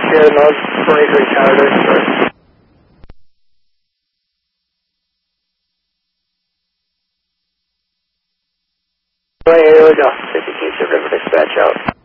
share North 23 Saturday, sorry. Here we go. 52 River Dispatch out.